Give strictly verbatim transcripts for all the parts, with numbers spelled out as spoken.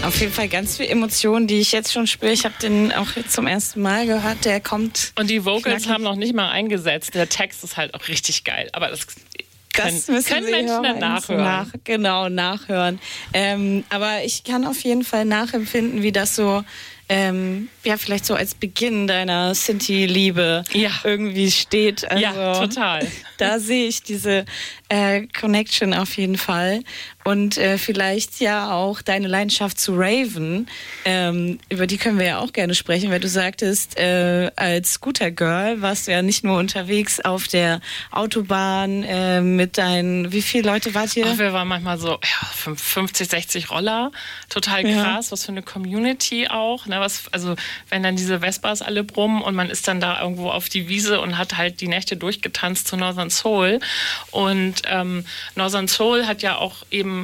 Auf jeden Fall ganz viel Emotionen, die ich jetzt schon spüre. Ich habe den auch jetzt zum ersten Mal gehört. Der kommt. Und die Vocals knackig. haben noch nicht mal eingesetzt. Der Text ist halt auch richtig geil. Aber das können, Das müssen können Sie Menschen dann nachhören. Nach, genau, nachhören. Ähm, aber ich kann auf jeden Fall nachempfinden, wie das so, ähm, ja, vielleicht so als Beginn deiner Sinti-Liebe ja. irgendwie steht. Also, ja, total. Da sehe ich diese äh, Connection auf jeden Fall. Und äh, vielleicht ja auch deine Leidenschaft zu Raven, ähm, über die können wir ja auch gerne sprechen, weil du sagtest, äh, als Scooter-Girl warst du ja nicht nur unterwegs auf der Autobahn äh, mit deinen, wie viele Leute wart ihr? Ach, wir waren manchmal so ja, fünfzig, sechzig Roller, total krass, ja. Was für eine Community auch. Ne? Was, also wenn dann diese Vespas alle brummen und man ist dann da irgendwo auf die Wiese und hat halt die Nächte durchgetanzt zu Northern Soul. Und ähm, Northern Soul hat ja auch eben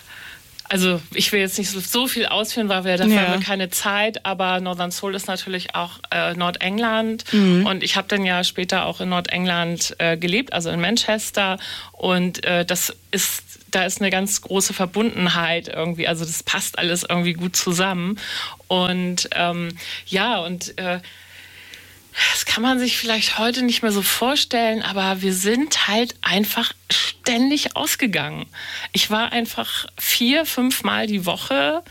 also ich will jetzt nicht so, so viel ausführen, weil wir dafür ja. haben wir keine Zeit, aber Northern Soul ist natürlich auch äh, Nordengland mhm. und ich habe dann ja später auch in Nordengland äh, gelebt, also in Manchester und äh, das ist, da ist eine ganz große Verbundenheit irgendwie, also das passt alles irgendwie gut zusammen und ähm, ja und äh, das kann man sich vielleicht heute nicht mehr so vorstellen, aber wir sind halt einfach ständig ausgegangen. Ich war einfach vier, fünf Mal die Woche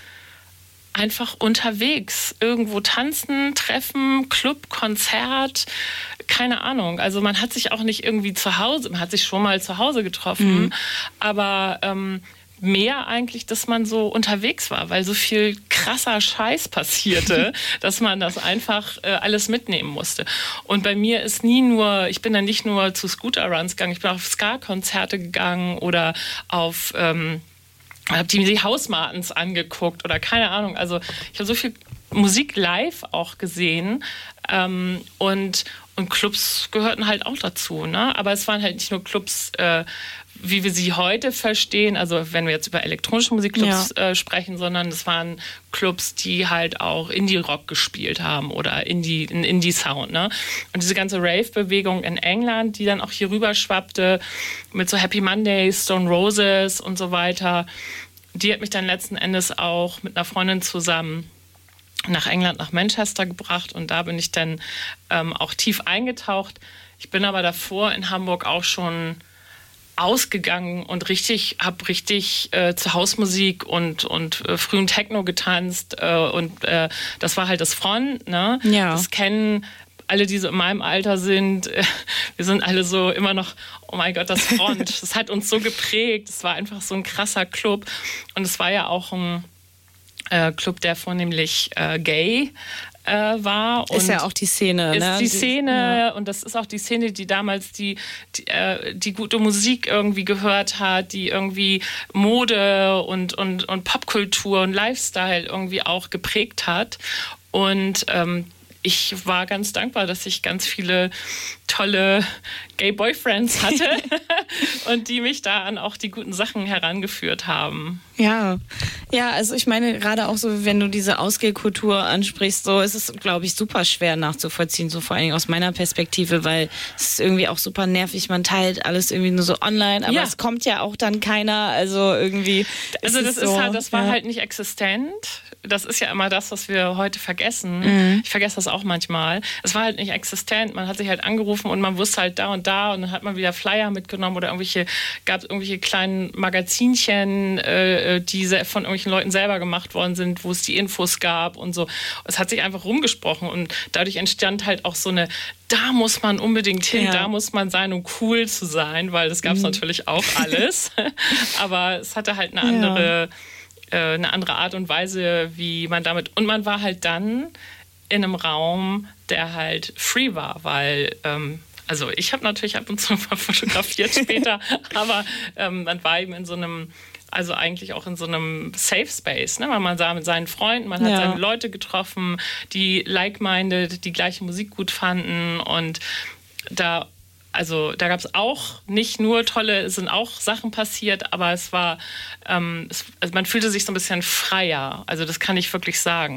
einfach unterwegs. Irgendwo tanzen, treffen, Club, Konzert, keine Ahnung. Also man hat sich auch nicht irgendwie zu Hause, man hat sich schon mal zu Hause getroffen, mhm. aber ähm, mehr eigentlich, dass man so unterwegs war, weil so viel krasser Scheiß passierte, dass man das einfach äh, alles mitnehmen musste. Und bei mir ist nie nur, ich bin dann nicht nur zu Scooter-Runs gegangen, ich bin auf Ska-Konzerte gegangen oder auf, ähm, habe die House Martins angeguckt oder keine Ahnung. Also ich habe so viel Musik live auch gesehen ähm, und und Clubs gehörten halt auch dazu, ne? Aber es waren halt nicht nur Clubs, äh, wie wir sie heute verstehen, also wenn wir jetzt über elektronische Musikclubs ja. äh, sprechen, sondern es waren Clubs, die halt auch Indie-Rock gespielt haben oder Indie, einen Indie-Sound. Ne? Und diese ganze Rave-Bewegung in England, die dann auch hier rüber schwappte mit so Happy Mondays, Stone Roses und so weiter, die hat mich dann letzten Endes auch mit einer Freundin zusammen nach England, nach Manchester gebracht und da bin ich dann ähm, auch tief eingetaucht. Ich bin aber davor in Hamburg auch schon ausgegangen und richtig, habe richtig äh, zur Hausmusik und, und äh, frühen Techno getanzt äh, und äh, das war halt das Front, ne? Ja. Das kennen alle, die so in meinem Alter sind. Äh, wir sind alle so immer noch, oh mein Gott, das Front. Das hat uns so geprägt. Es war einfach so ein krasser Club und es war ja auch ein äh, Club, der vornehmlich äh, gay äh, war. Und ist ja auch die Szene, ist ne? die Szene ja. und das ist auch die Szene, die damals die, die, äh, die gute Musik irgendwie gehört hat, die irgendwie Mode und, und, und Popkultur und Lifestyle irgendwie auch geprägt hat. Und ähm, ich war ganz dankbar, dass ich ganz viele tolle Gay-Boyfriends hatte und die mich da an auch die guten Sachen herangeführt haben. Ja, ja, also ich meine, gerade auch so, wenn du diese Ausgehkultur ansprichst, so ist es, glaube ich, super schwer nachzuvollziehen, so vor allen Dingen aus meiner Perspektive, weil es ist irgendwie auch super nervig, man teilt alles irgendwie nur so online, aber ja. es kommt ja auch dann keiner, also irgendwie. Also das ist ist so, halt, das war ja. halt nicht existent. Das ist ja immer das, was wir heute vergessen. Mhm. Ich vergesse das auch manchmal. Es war halt nicht existent. Man hat sich halt angerufen und man wusste halt da und da und dann hat man wieder Flyer mitgenommen oder irgendwelche, gab es irgendwelche kleinen Magazinchen, äh, die von irgendwelchen Leuten selber gemacht worden sind, wo es die Infos gab und so. Es hat sich einfach rumgesprochen und dadurch entstand halt auch so eine, da muss man unbedingt hin, ja. da muss man sein, um cool zu sein, weil das gab es mhm. natürlich auch alles. Aber es hatte halt eine andere, ja. äh, eine andere Art und Weise, wie man damit, und man war halt dann in einem Raum, der halt free war, weil ähm, also ich habe natürlich ab und zu mal fotografiert später, aber ähm, man war eben in so einem, also eigentlich auch in so einem Safe Space, ne? Weil man sah mit seinen Freunden, man hat ja. seine Leute getroffen, die like-minded, die gleiche Musik gut fanden und da, also da gab es auch nicht nur tolle, es sind auch Sachen passiert, aber es war, ähm, es, also man fühlte sich so ein bisschen freier, also das kann ich wirklich sagen.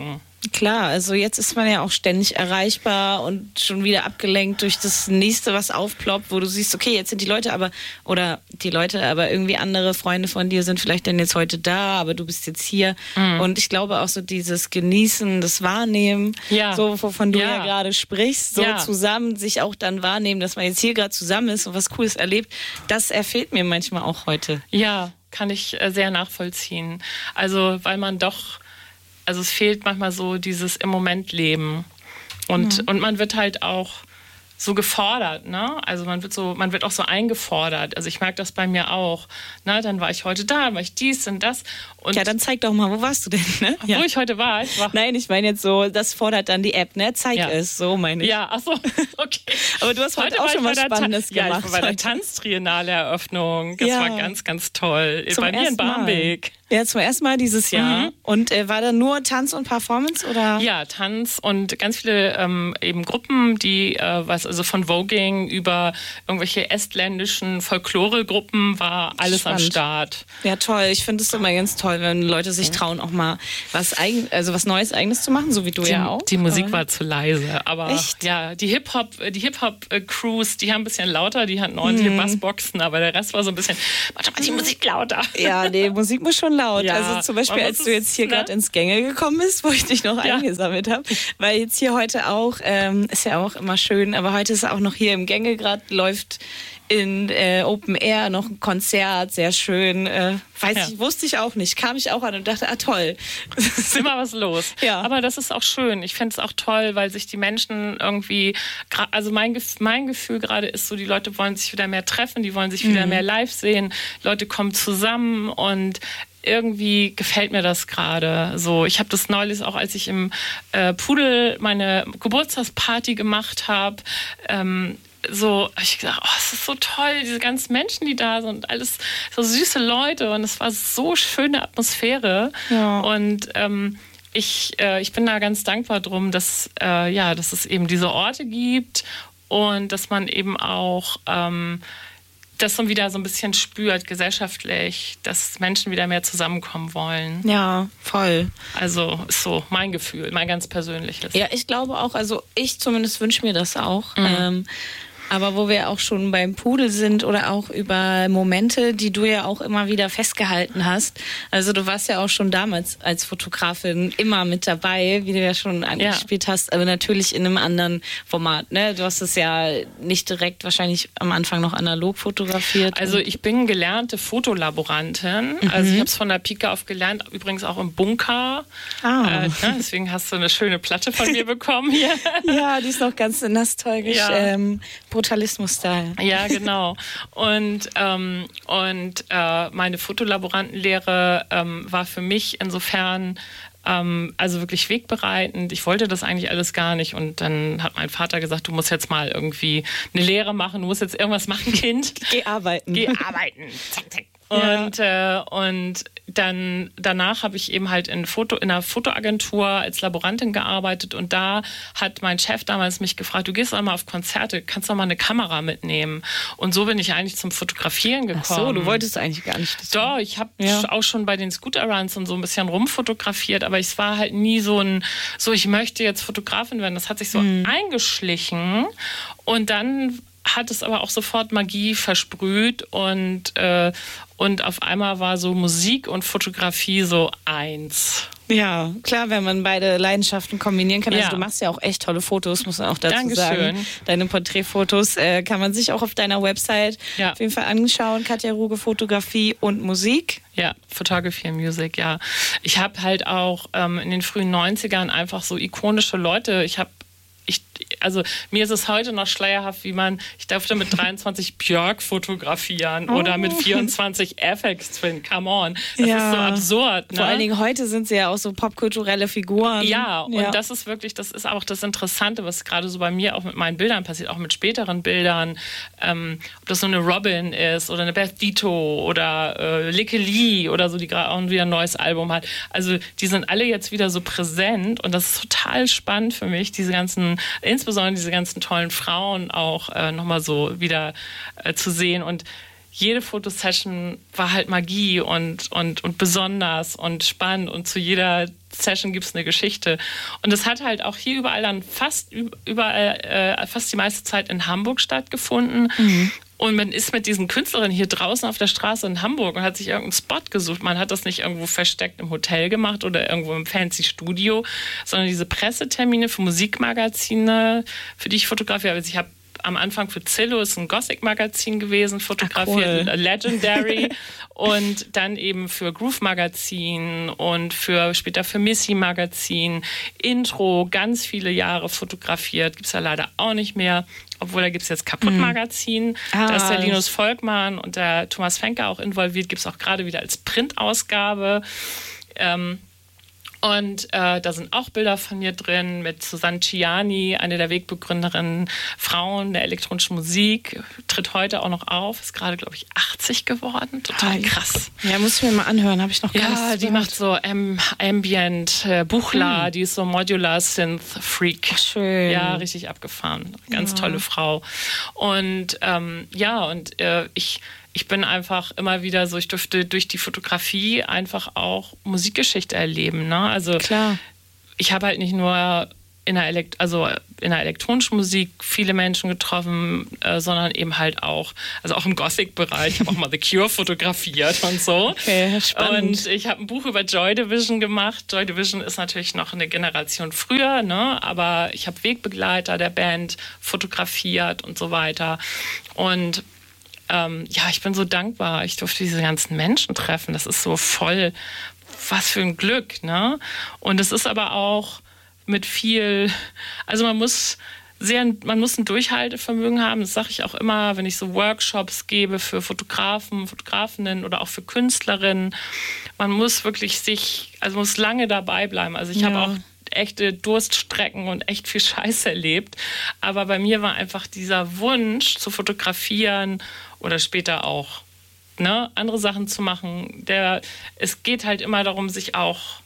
Klar, also jetzt ist man ja auch ständig erreichbar und schon wieder abgelenkt durch das nächste, was aufploppt, wo du siehst, okay, jetzt sind die Leute aber, oder die Leute, aber irgendwie andere Freunde von dir sind vielleicht dann jetzt heute da, aber du bist jetzt hier. Mhm. Und ich glaube auch so dieses Genießen, das Wahrnehmen, ja. so wovon du ja, ja gerade sprichst, so ja. zusammen sich auch dann wahrnehmen, dass man jetzt hier gerade zusammen ist und was Cooles erlebt, das erfehlt mir manchmal auch heute. Ja, kann ich sehr nachvollziehen. Also, weil man doch Also es fehlt manchmal so dieses im Moment Leben. Und, mhm. und man wird halt auch so gefordert, ne? Also man wird so, man wird auch so eingefordert. Also ich merke das bei mir auch. Ne? Dann war ich heute da, dann war ich dies und das. Und ja, dann zeig doch mal, wo warst du denn? Ne? Wo ja. ich heute war, ich war. Nein, ich meine jetzt so, das fordert dann die App, ne? Zeig ja. es, so meine ich. Ja, ach so, okay. Aber du hast heute, heute auch schon was Spannendes Ta- gemacht. Ja, ich war bei der Tanztriennale-Eröffnung. Das ja. war ganz, ganz toll. Zum bei mir in Barmbek. Ja, zum ersten Mal dieses Jahr. Mhm. Und äh, war da nur Tanz und Performance, oder? Ja, Tanz und ganz viele ähm, eben Gruppen, die, äh, was also von Voging über irgendwelche estländischen Folklore-Gruppen war alles Spannend. Am Start. Ja, toll. Ich finde es immer ganz toll, wenn Leute sich trauen, auch mal was eigen, also was Neues Eigenes zu machen, so wie du die, ja auch. Die Musik war zu leise, aber Echt? ja, die Hip-Hop, die Hip-Hop-Crews, die haben ein bisschen lauter, die hatten ordentliche mhm. Bassboxen, aber der Rest war so ein bisschen, mach doch mal die Musik lauter. Ja, nee, Musik muss schon laut. Ja, also zum Beispiel, als du jetzt hier ne? gerade ins Gänge gekommen bist, wo ich dich noch ja. eingesammelt habe, weil jetzt hier heute auch, ähm, ist ja auch immer schön, aber heute ist auch noch hier im Gänge gerade, läuft in äh, Open Air noch ein Konzert, sehr schön. Äh, weiß ja. ich, wusste ich auch nicht. Kam ich auch an und dachte, ah toll. Ist immer was los. Ja. Aber das ist auch schön. Ich finde es auch toll, weil sich die Menschen irgendwie, also mein, mein Gefühl gerade ist so, die Leute wollen sich wieder mehr treffen, die wollen sich wieder mhm. mehr live sehen. Leute kommen zusammen und irgendwie gefällt mir das gerade so. Ich habe das neulich auch, als ich im äh, Pudel meine Geburtstagsparty gemacht habe, ähm, so, hab ich gedacht, oh, es ist so toll, diese ganzen Menschen, die da sind, alles so süße Leute und es war so schöne Atmosphäre. Ja. Und ähm, ich, äh, ich bin da ganz dankbar drum, dass, äh, ja, dass es eben diese Orte gibt und dass man eben auch ähm, das so wieder so ein bisschen spürt, gesellschaftlich, dass Menschen wieder mehr zusammenkommen wollen. Ja, voll. Also ist so mein Gefühl, mein ganz persönliches. Ja, ich glaube auch, also ich zumindest wünsche mir das auch. Mhm. Ähm, aber wo wir auch schon beim Pudel sind oder auch über Momente, die du ja auch immer wieder festgehalten hast. Also du warst ja auch schon damals als Fotografin immer mit dabei, wie du ja schon angespielt ja. hast, aber natürlich in einem anderen Format. Ne? Du hast es ja nicht direkt wahrscheinlich am Anfang noch analog fotografiert. Also ich bin gelernte Fotolaborantin. Mhm. Also ich habe es von der Pike auf gelernt, übrigens auch im Bunker. Ah. Äh, ne? Deswegen hast du eine schöne Platte von mir bekommen hier. Ja, die ist noch ganz nostalgisch. Ja. Ähm, Brutalismus-Style. Ja, genau. Und, ähm, und äh, meine Fotolaborantenlehre ähm, war für mich insofern ähm, also wirklich wegbereitend. Ich wollte das eigentlich alles gar nicht. Und dann hat mein Vater gesagt, du musst jetzt mal irgendwie eine Lehre machen, du musst jetzt irgendwas machen, Kind. Geh arbeiten. Geh arbeiten. Zack, zack. Und, ja. äh, und dann danach habe ich eben halt in, Foto, in einer Fotoagentur als Laborantin gearbeitet und da hat mein Chef damals mich gefragt, du gehst einmal auf Konzerte, kannst du mal eine Kamera mitnehmen? Und so bin ich eigentlich zum Fotografieren gekommen. Ach so, du wolltest eigentlich gar nicht. Doch, ich habe ja. auch schon bei den Scooter-Runs und so ein bisschen rumfotografiert, aber es war halt nie so ein, so ich möchte jetzt Fotografin werden. Das hat sich so mhm. eingeschlichen und dann hat es aber auch sofort Magie versprüht und, äh, und auf einmal war so Musik und Fotografie so eins. Ja, klar, wenn man beide Leidenschaften kombinieren kann. Ja. Also du machst ja auch echt tolle Fotos, muss man auch dazu Dankeschön. sagen. Deine Porträtfotos äh, kann man sich auch auf deiner Website ja. auf jeden Fall anschauen. Katja Ruge, Fotografie und Musik. Ja, Photography and Music, ja. Ich habe halt auch ähm, in den frühen neunzigern einfach so ikonische Leute, ich habe Ich, also mir ist es heute noch schleierhaft, wie man, ich durfte mit dreiundzwanzig Björk fotografieren oh. oder mit vierundzwanzig F X Twin, come on. Das ja. ist so absurd. Ne? Vor allen Dingen heute sind sie ja auch so popkulturelle Figuren. Ja, und ja. das ist wirklich, das ist auch das Interessante, was gerade so bei mir auch mit meinen Bildern passiert, auch mit späteren Bildern, ähm, ob das so eine Robin ist oder eine Beth Ditto oder äh, Likke Lee oder so, die gerade auch wieder ein neues Album hat. Also die sind alle jetzt wieder so präsent und das ist total spannend für mich, diese ganzen insbesondere diese ganzen tollen Frauen auch äh, nochmal so wieder äh, zu sehen. Und jede Fotosession war halt Magie und, und, und besonders und spannend und zu jeder Session gibt es eine Geschichte. Und das hat halt auch hier überall dann fast überall, äh, fast die meiste Zeit in Hamburg stattgefunden. Mhm. Und man ist mit diesen Künstlerinnen hier draußen auf der Straße in Hamburg und hat sich irgendeinen Spot gesucht. Man hat das nicht irgendwo versteckt im Hotel gemacht oder irgendwo im fancy Studio, sondern diese Pressetermine für Musikmagazine, für die ich fotografiere. Also ich habe am Anfang für Zillow, ist ein Gothic-Magazin gewesen, fotografiert, cool. Legendary. Und dann eben für Groove Magazin und für später für Missy Magazin, Intro, ganz viele Jahre fotografiert. Gibt es ja leider auch nicht mehr. Obwohl, da gibt es jetzt Kaputt Magazin. Mhm. Ah, da ist der Linus Volkmann und der Thomas Fenker auch involviert. Gibt es auch gerade wieder als Printausgabe. Ähm, Und äh, da sind auch Bilder von mir drin mit Susanne Ciani, eine der Wegbegründerinnen Frauen der elektronischen Musik, tritt heute auch noch auf, ist gerade, glaube ich, achtzig geworden. Total krass. Ja, muss ich mir mal anhören, habe ich noch gar nicht Ja, die macht so ähm, Ambient, äh, Buchla, hm. die ist so Modular Synth Freak. Ach, schön. Ja, richtig abgefahren. Ganz ja. tolle Frau. Und ähm, ja, und äh, ich... Ich bin einfach immer wieder so, ich durfte durch die Fotografie einfach auch Musikgeschichte erleben. Ne? Also Klar. ich habe halt nicht nur in der, Elekt- also in der elektronischen Musik viele Menschen getroffen, äh, sondern eben halt auch, also auch im Gothic-Bereich. Ich habe auch mal The Cure fotografiert und so. Okay, spannend. Und ich habe ein Buch über Joy Division gemacht. Joy Division ist natürlich noch eine Generation früher, ne? Aber ich habe Wegbegleiter der Band fotografiert und so weiter. Und Ähm, ja, ich bin so dankbar. Ich durfte diese ganzen Menschen treffen. Das ist so voll, was für ein Glück, ne? Und es ist aber auch mit viel, also man muss sehr, man muss ein Durchhaltevermögen haben. Das sage ich auch immer, wenn ich so Workshops gebe für Fotografen, Fotografinnen oder auch für Künstlerinnen. Man muss wirklich sich, also muss lange dabei bleiben. Also ich ja. habe auch echte Durststrecken und echt viel Scheiß erlebt. Aber bei mir war einfach dieser Wunsch zu fotografieren oder später auch ne, andere Sachen zu machen. Der, es geht halt immer darum, sich auch,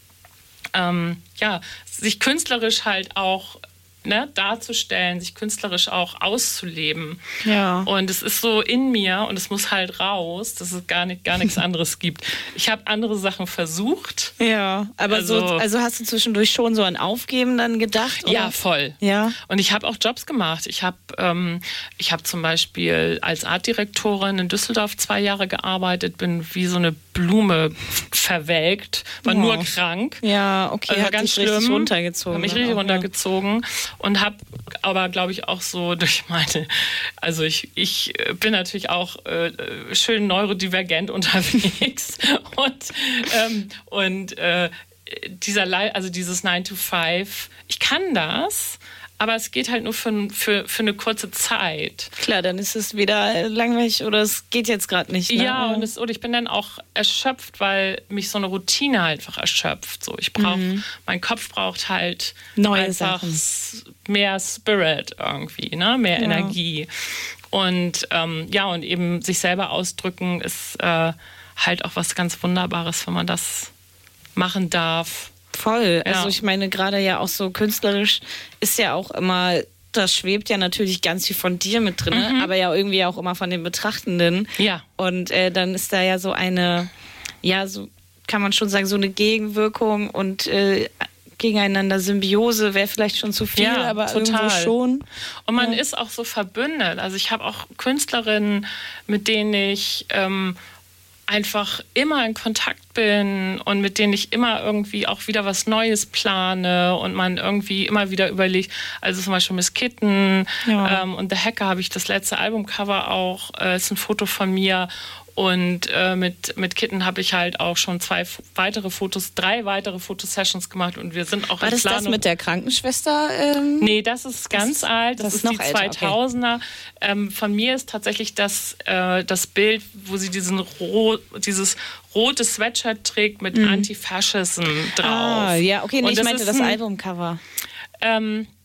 ähm, ja, sich künstlerisch halt auch ne, darzustellen, sich künstlerisch auch auszuleben. Ja. Und es ist so in mir und es muss halt raus, dass es gar, nicht, gar nichts anderes gibt. Ich habe andere Sachen versucht. Ja, aber also, so, also hast du zwischendurch schon so an Aufgeben dann gedacht? Oder? Ja, voll. Ja. Und ich habe auch Jobs gemacht. Ich habe ähm, ich hab zum Beispiel als Artdirektorin in Düsseldorf zwei Jahre gearbeitet, bin wie so eine Blume verwelkt, war oh. nur krank. Ja, okay, also hat ganz dich schlimm. richtig runtergezogen. Hat mich richtig auch, runtergezogen. Ja. Und habe aber, glaube ich, auch so durch meine, also ich, ich bin natürlich auch äh, schön neurodivergent unterwegs und, ähm, und äh, dieser, also dieses nine to five, ich kann das, aber es geht halt nur für, für, für eine kurze Zeit. Klar, dann ist es wieder langweilig oder es geht jetzt gerade nicht. Ne? Ja, und, es, und ich bin dann auch erschöpft, weil mich so eine Routine halt einfach erschöpft. So, ich brauche, mhm. mein Kopf braucht halt neue einfach Sachen. Mehr Spirit irgendwie, ne? Mehr ja. Energie. Und ähm, ja, und eben sich selber ausdrücken ist äh, halt auch was ganz Wunderbares, wenn man das machen darf. Voll. Ja. Also ich meine, gerade ja auch so künstlerisch ist ja auch immer, das schwebt ja natürlich ganz viel von dir mit drin, mhm. aber ja irgendwie auch immer von den Betrachtenden. Ja. Und äh, dann ist da ja so eine, ja, so kann man schon sagen, so eine Gegenwirkung und äh, gegeneinander Symbiose wäre vielleicht schon zu viel, ja, aber total. irgendwo schon. Und man ja. ist auch so verbündet. Also ich habe auch Künstlerinnen, mit denen ich ähm, einfach immer in Kontakt bin und mit denen ich immer irgendwie auch wieder was Neues plane und man irgendwie immer wieder überlegt, also zum Beispiel Miss Kitten ja. ähm, und The Hacker habe ich das letzte Albumcover auch, äh, ist ein Foto von mir. Und äh, mit, mit Kitten habe ich halt auch schon zwei f- weitere Fotos, drei weitere Fotosessions gemacht und wir sind auch War in das Planung. das mit der Krankenschwester? Ähm? Nee, das ist ganz das, alt, das, das ist, ist die noch älter, zweitausender. Okay. Ähm, von mir ist tatsächlich das, äh, das Bild, wo sie diesen ro- dieses rote Sweatshirt trägt mit mhm. Anti-Fascism drauf. Ah, ja, okay, nee, und ich das meinte das ein, Albumcover. Ähm,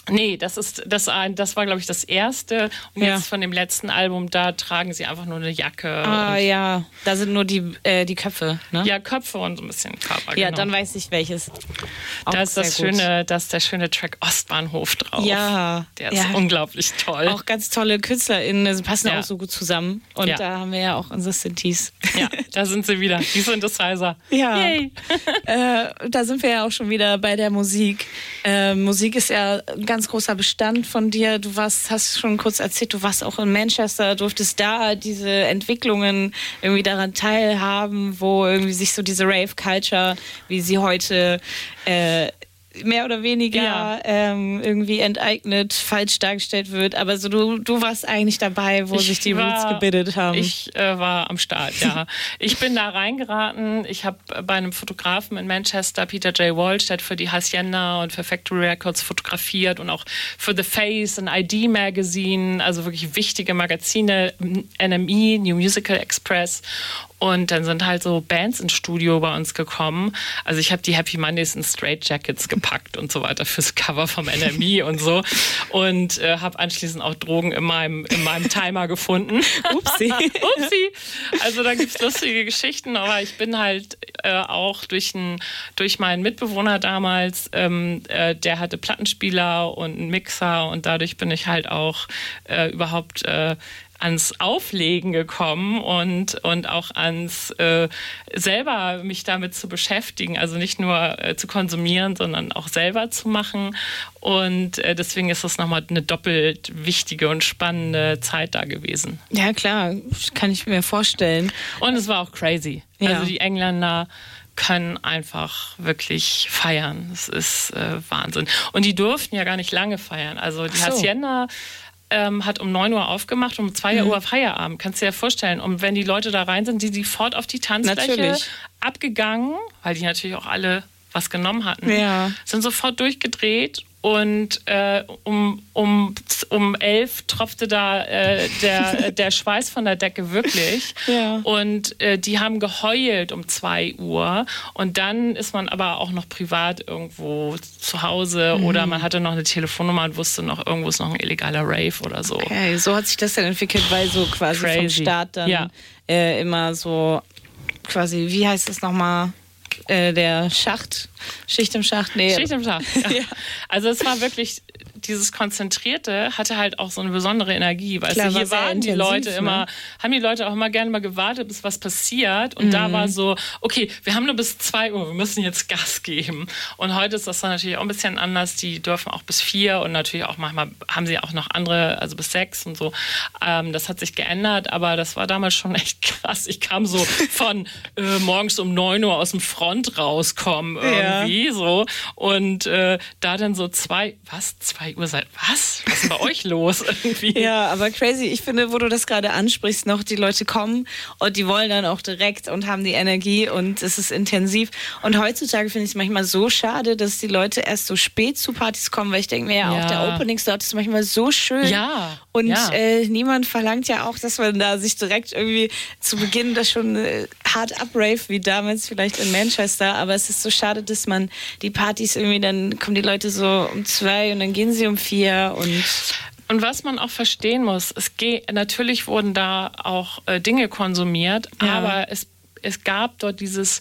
Nee, das ist das, das war, glaube ich, das erste. Und Ja. jetzt von dem letzten Album, da tragen sie einfach nur eine Jacke. Ah und, ja, da sind nur die, äh, die Köpfe, ne? ja, Köpfe und so ein bisschen Körper. Ja, genau. dann weiß ich welches. Auch Da ist das sehr gut. schöne, da ist der schöne Track Ostbahnhof drauf. Ja. Der ist ja. unglaublich toll. Auch ganz tolle KünstlerInnen, sie passen Ja. auch so gut zusammen. Und Ja. da haben wir ja auch unsere Synthes. Ja, da sind sie wieder. Die Synthesizer. Ja. Yay. äh, da sind wir ja auch schon wieder bei der Musik. Äh, Musik ist ja ein ganz großer Bestand von dir. Du warst, hast schon kurz erzählt, du warst auch in Manchester, durftest da diese Entwicklungen irgendwie daran teilhaben, wo irgendwie sich so diese Rave-Culture, wie sie heute äh, mehr oder weniger Ja. ähm, irgendwie enteignet, falsch dargestellt wird. Aber so du, du warst eigentlich dabei, wo Ich sich die war- Roots gebildet haben. Ich äh, war am Start, ja. Ich bin da reingeraten. Ich habe bei einem Fotografen in Manchester, Peter J. Walsh, der hat für die Hacienda und für Factory Records fotografiert und auch für The Face, ein I D Magazine, also wirklich wichtige Magazine, N M E, New Musical Express. Und dann sind halt so Bands ins Studio bei uns gekommen. Also ich habe die Happy Mondays in Straight Jackets gepackt und so weiter fürs Cover vom N M E und so. Und äh, habe anschließend auch Drogen in meinem, in meinem Timer gefunden. Upsi. Upsi. Also da gibt's lustige Geschichten, aber ich bin halt äh, auch durch, ein, durch meinen Mitbewohner damals, ähm, äh, der hatte Plattenspieler und einen Mixer und dadurch bin ich halt auch äh, überhaupt äh, ans Auflegen gekommen und, und auch ans äh, selber mich damit zu beschäftigen, also nicht nur äh, zu konsumieren, sondern auch selber zu machen. Und äh, deswegen ist das nochmal eine doppelt wichtige und spannende Zeit da gewesen. Ja, klar, kann ich mir vorstellen. Und es war auch crazy. Ja. Also die Engländer können einfach wirklich feiern. Das ist äh, Wahnsinn. Und die durften ja gar nicht lange feiern. Also die Ach so. Hacienda ähm, hat um neun Uhr aufgemacht, um zwei Mhm. Uhr Feierabend. Kannst du dir ja vorstellen. Und wenn die Leute da rein sind, die sofort auf die Tanzfläche Natürlich. abgegangen, weil die natürlich auch alle was genommen hatten, Ja. sind sofort durchgedreht. Und äh, um, um, um elf tropfte da äh, der, der Schweiß von der Decke wirklich. Ja. Und äh, die haben geheult um zwei Uhr. Und dann ist man aber auch noch privat irgendwo zu Hause Mhm. oder man hatte noch eine Telefonnummer und wusste noch, irgendwo ist noch ein illegaler Rave oder so. Okay, so hat sich das dann entwickelt, weil so quasi vom Crazy. Staat dann Ja. äh, immer so quasi, wie heißt das nochmal? Äh, der Schacht, Schicht im Schacht, nee. Schicht im Schacht. Ja. Ja. Also es war wirklich, dieses Konzentrierte hatte halt auch so eine besondere Energie. Weißt Klar, du, war hier sehr waren die intensiv, Leute ne? immer, haben die Leute auch immer gerne mal gewartet, bis was passiert. Und Mhm. da war so, okay, wir haben nur bis zwei Uhr, wir müssen jetzt Gas geben. Und heute ist das dann natürlich auch ein bisschen anders. Die dürfen auch bis vier und natürlich auch manchmal haben sie auch noch andere, also bis sechs und so. Ähm, das hat sich geändert, aber das war damals schon echt krass. Ich kam so von äh, morgens um neun Uhr aus dem Front rauskommen irgendwie so. Und äh, da dann so zwei, was, zwei Uhr seit, was? Was ist denn bei euch los irgendwie? Ja, aber crazy. Ich finde, wo du das gerade ansprichst, noch die Leute kommen und die wollen dann auch direkt und haben die Energie und es ist intensiv. Und heutzutage finde ich es manchmal so schade, dass die Leute erst so spät zu Partys kommen, weil ich denke mir, ja, Ja. auch der Opening-Slot ist manchmal so schön. Ja, Und ja. Äh, niemand verlangt ja auch, dass man da sich direkt irgendwie zu Beginn das schon äh, hart abrave, wie damals vielleicht in Manchester. Aber es ist so schade, dass man die Partys irgendwie, dann kommen die Leute so um zwei und dann gehen sie um vier und Und was man auch verstehen muss, es geht, natürlich wurden da auch äh, Dinge konsumiert, Ja. aber es, es gab dort dieses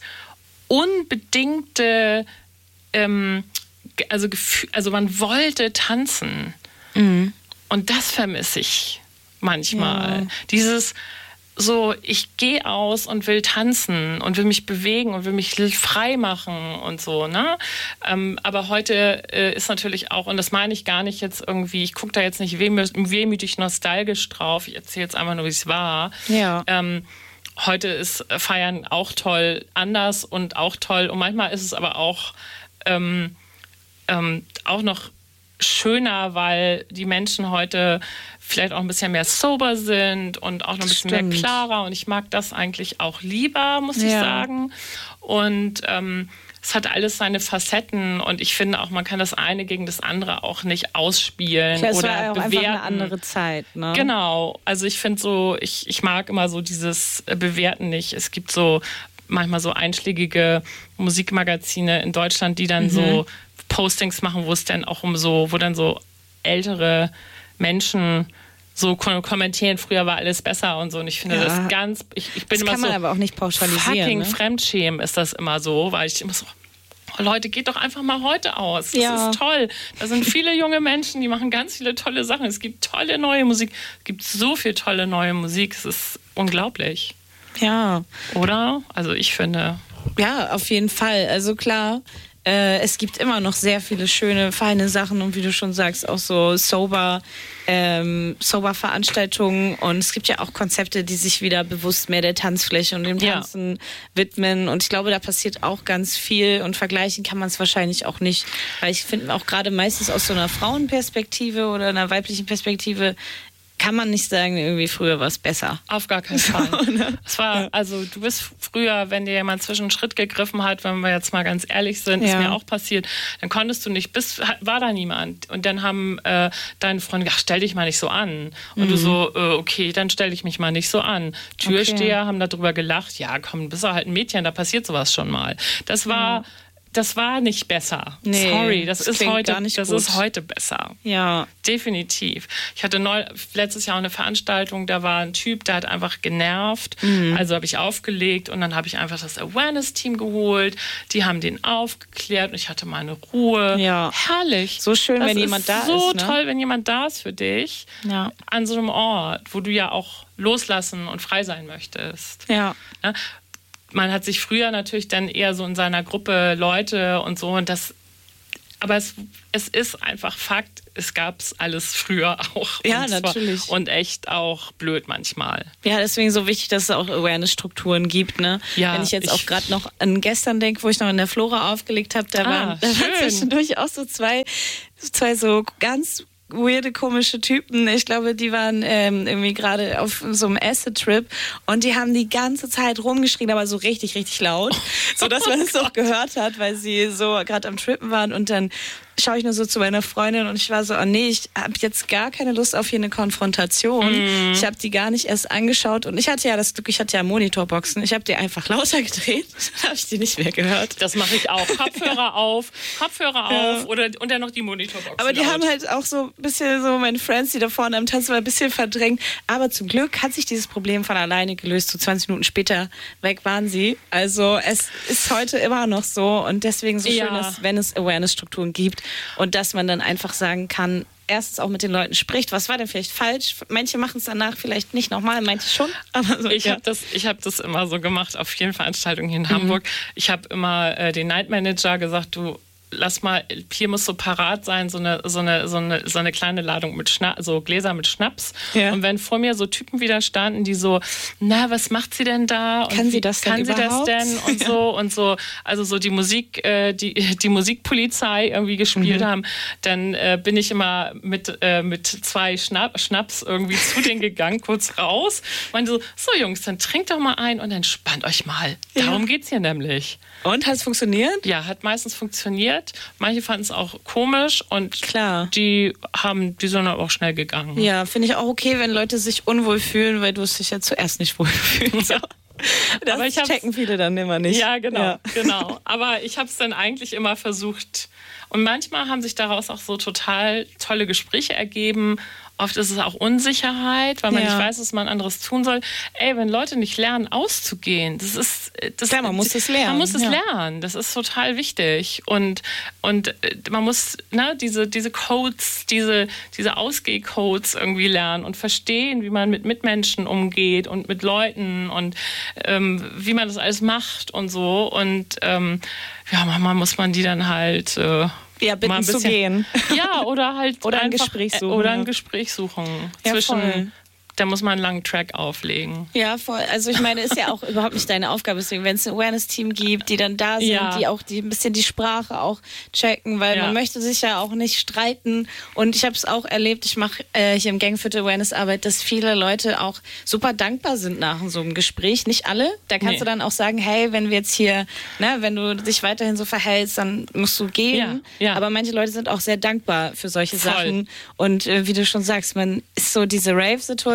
unbedingte, ähm, ge- also, Gefühl, also man wollte tanzen. Und das vermisse ich manchmal. Ja. Dieses so, ich gehe aus und will tanzen und will mich bewegen und will mich frei machen und so, ne? Ähm, aber heute äh, ist natürlich auch, und das meine ich gar nicht jetzt irgendwie, ich gucke da jetzt nicht wehmü wehmütig nostalgisch drauf, ich erzähle jetzt einfach nur, wie es war. Ja. Ähm, heute ist Feiern auch toll, anders und auch toll. Und manchmal ist es aber auch, ähm, ähm, auch noch schöner, weil die Menschen heute vielleicht auch ein bisschen mehr sober sind und auch noch ein bisschen Stimmt. mehr klarer. Und ich mag das eigentlich auch lieber, muss ich Ja. sagen. Und ähm, es hat alles seine Facetten und ich finde auch, man kann das eine gegen das andere auch nicht ausspielen Klar, es oder war ja auch bewerten. einfach eine andere Zeit, ne? Genau, also ich finde so, ich, ich mag immer so dieses äh, Bewerten nicht. Es gibt so manchmal so einschlägige Musikmagazine in Deutschland, die dann Mhm. so Postings machen, wo es dann auch um so, wo dann so ältere Menschen so kommentieren, früher war alles besser und so. Und ich finde Ja. das ganz, ich, ich bin Das immer kann so, man aber auch nicht pauschalisieren. fucking Ne? Fremdschämen ist das immer so, weil ich immer so, oh Leute, geht doch einfach mal heute aus. Das Ja. ist toll. Da sind viele junge Menschen, die machen ganz viele tolle Sachen. Es gibt tolle neue Musik. Es gibt so viel tolle neue Musik. Es ist unglaublich. Ja. Oder? Also ich finde. Ja, auf jeden Fall. Also klar, äh, es gibt immer noch sehr viele schöne, feine Sachen und wie du schon sagst, auch so sober, ähm, sober Veranstaltungen. Und es gibt ja auch Konzepte, die sich wieder bewusst mehr der Tanzfläche und dem Ja. Tanzen widmen. Und ich glaube, da passiert auch ganz viel und vergleichen kann man es wahrscheinlich auch nicht. Weil ich finde auch gerade meistens aus so einer Frauenperspektive oder einer weiblichen Perspektive kann man nicht sagen, irgendwie früher war es besser. Auf gar keinen Fall. Es war, also du bist früher, wenn dir jemand zwischen den Schritt gegriffen hat, wenn wir jetzt mal ganz ehrlich sind, ist Ja. mir auch passiert, dann konntest du nicht, bis war da niemand. Und dann haben äh, deine Freunde gesagt, stell dich mal nicht so an. Und Mhm. du so, äh, okay, dann stell ich mich mal nicht so an. Türsteher Okay. haben darüber gelacht, ja komm, bist du halt ein Mädchen, da passiert sowas schon mal. Das war... Ja. Das war nicht besser. Nee, Sorry, das, das ist klingt heute, gar nicht das gut. ist heute besser. Ja. Definitiv. Ich hatte neu, letztes Jahr eine Veranstaltung, da war ein Typ, der hat einfach genervt. Mhm. Also habe ich aufgelegt und dann habe ich einfach das Awareness-Team geholt. Die haben den aufgeklärt und ich hatte meine Ruhe. Ja. Herrlich. So schön, das wenn jemand da ist. So ne? toll, wenn jemand da ist für dich. Ja. An so einem Ort, wo du ja auch loslassen und frei sein möchtest. Ja. Ne? Man hat sich früher natürlich dann eher so in seiner Gruppe Leute und so und das, aber es, es ist einfach Fakt, es gab es alles früher auch. Ja, und zwar- natürlich. Und echt auch blöd manchmal. Ja, deswegen so wichtig, dass es auch Awareness-Strukturen gibt. Ne? Ja, Wenn ich jetzt ich- auch gerade noch an gestern denke, wo ich noch in der Flora aufgelegt habe, da, Ah, waren, da waren schön. zwischendurch auch so zwei, zwei so ganz weirde, komische Typen. Ich glaube, die waren ähm, irgendwie gerade auf so einem Acid-Trip und die haben die ganze Zeit rumgeschrien, aber so richtig, richtig laut, so dass man es auch gehört hat, weil sie so gerade am Trippen waren und dann schaue ich nur so zu meiner Freundin und ich war so, oh nee, ich habe jetzt gar keine Lust auf hier eine Konfrontation. Mhm. Ich habe die gar nicht erst angeschaut und ich hatte ja das Glück, ich hatte ja Monitorboxen. Ich habe die einfach lauter gedreht, dann habe ich die nicht mehr gehört. Das mache ich auch. Kopfhörer auf, Kopfhörer Ja. auf oder, und dann noch die Monitorbox. Aber die laut. haben halt auch so ein bisschen so meine Friends, die da vorne am Tanzen waren, ein bisschen verdrängt. Aber zum Glück hat sich dieses Problem von alleine gelöst. So zwanzig Minuten später weg waren sie. Also es ist heute immer noch so und deswegen so Ja. schön, dass wenn es Awareness-Strukturen gibt und dass man dann einfach sagen kann, erstens auch mit den Leuten spricht, was war denn vielleicht falsch? Manche machen es danach vielleicht nicht nochmal, manche schon. Aber so, Ich ja. habe das, ich hab das immer so gemacht auf vielen Veranstaltungen hier in Mhm. Hamburg. Ich habe immer äh, den Night Manager gesagt, du lass mal, hier muss so parat sein, so eine, so eine, so eine, so eine kleine Ladung mit Schnaps, so Gläser mit Schnaps. Ja. Und wenn vor mir so Typen wieder standen, die so, na, was macht sie denn da? Und Kann sie wie das denn kann sie das überhaupt? denn? Und Ja. so und so, also so die Musik, äh, die, die Musikpolizei irgendwie gespielt Mhm. haben, dann äh, bin ich immer mit, äh, mit zwei Schnapp, Schnaps irgendwie zu denen gegangen, kurz raus. Meinte so, so Jungs, dann trinkt doch mal ein und entspannt euch mal. Darum Ja. geht's hier nämlich. Und, hat es funktioniert? Ja, hat meistens funktioniert. Manche fanden es auch komisch und Klar. die haben, die sind aber auch schnell gegangen. Ja, finde ich auch okay, wenn Leute sich unwohl fühlen, weil du es dich ja zuerst nicht wohl fühlst. Ja. Das Aber ich hab's- checken viele dann immer nicht. Ja, genau, Ja. genau. Aber ich habe es dann eigentlich immer versucht. Und manchmal haben sich daraus auch so total tolle Gespräche ergeben. Oft ist es auch Unsicherheit, weil man Ja. nicht weiß, was man anderes tun soll. Ey, wenn Leute nicht lernen, auszugehen, das ist... Das, Klar, man muss es lernen, Man muss es ja. lernen. Das ist total wichtig. Und, und äh, man muss ne, diese, diese Codes, diese, diese Ausgehcodes irgendwie lernen und verstehen, wie man mit Mitmenschen umgeht und mit Leuten und ähm, wie man das alles macht und so. Und ähm, ja, manchmal muss man die dann halt... Äh, Ja, bitten mal ein zu bisschen- gehen. Ja, oder halt Oder ein einfach, Gespräch äh, suchen, Oder ja. ein Gespräch suchen. Ja, Zwischen, voll. da muss man einen langen Track auflegen. Ja, voll. Also ich meine, ist ja auch überhaupt nicht deine Aufgabe. Deswegen, wenn es ein Awareness-Team gibt, die dann da sind, Ja. die auch die ein bisschen die Sprache auch checken, weil Ja. man möchte sich ja auch nicht streiten. Und ich habe es auch erlebt, ich mache äh, hier im Gang für die Awareness-Arbeit, dass viele Leute auch super dankbar sind nach so einem Gespräch. Nicht alle. Da kannst Nee. du dann auch sagen, hey, wenn wir jetzt hier, ne, wenn du dich weiterhin so verhältst, dann musst du gehen. Ja, ja. Aber manche Leute sind auch sehr dankbar für solche Voll. Sachen. Und äh, wie du schon sagst, man ist so diese Rave-Situation,